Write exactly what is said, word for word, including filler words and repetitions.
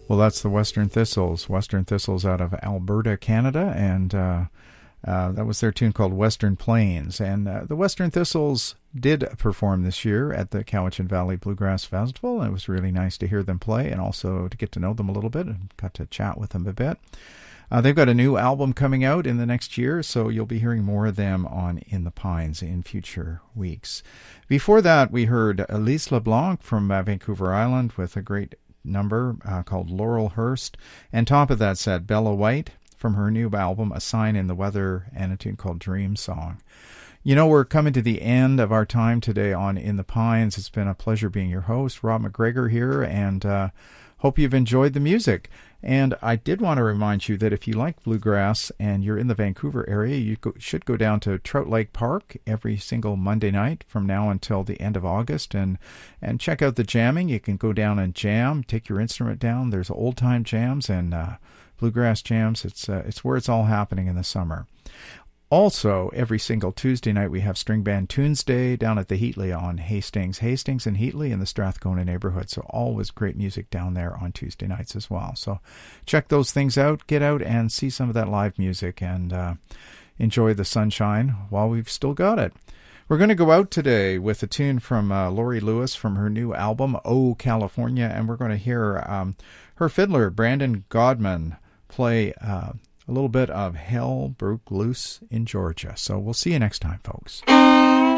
Well, that's the Western Thistles. Western Thistles out of Alberta, Canada, and uh, uh, that was their tune called Western Plains. And uh, the Western Thistles did perform this year at the Cowichan Valley Bluegrass Festival, and it was really nice to hear them play and also to get to know them a little bit and got to chat with them a bit. Uh, they've got a new album coming out in the next year, so you'll be hearing more of them on In the Pines in future weeks. Before that, we heard Elise LeBlanc from uh, Vancouver Island with a great number uh, called Laurelhurst. And top of that set, Bella White from her new album, A Sign in the Weather, and a tune called Dream Song. You know, we're coming to the end of our time today on In the Pines. It's been a pleasure being your host, Rob McGregor here, and uh, hope you've enjoyed the music. And I did want to remind you that if you like bluegrass and you're in the Vancouver area, you go, should go down to Trout Lake Park every single Monday night from now until the end of August and, and check out the jamming. You can go down and jam, take your instrument down. There's old-time jams and uh, bluegrass jams. It's, uh, it's where it's all happening in the summer. Also, every single Tuesday night, we have String Band Tunes Day down at the Heatley on Hastings. Hastings and Heatley in the Strathcona neighborhood. So always great music down there on Tuesday nights as well. So check those things out. Get out and see some of that live music and uh, enjoy the sunshine while we've still got it. We're going to go out today with a tune from uh, Laurie Lewis from her new album, Oh, California. And we're going to hear um, her fiddler, Brandon Godman, play Uh, a little bit of Hell Broke Loose in Georgia. So we'll see you next time, folks.